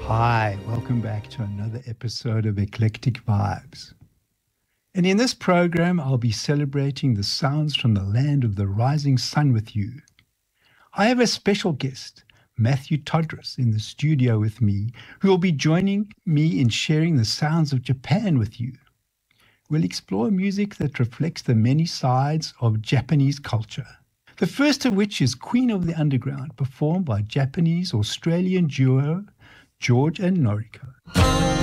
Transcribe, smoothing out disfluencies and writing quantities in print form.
Hi, welcome back to another episode of Eclectic Vibes. And in this program, I'll be celebrating the sounds from the land of the rising sun with you. I have a special guest, Matthew Todrus, in the studio with me, who will be joining me in sharing the sounds of Japan with you. We'll explore music that reflects the many sides of Japanese culture. The first of which is Queen of the Underground, performed by Japanese-Australian duo George and Noriko.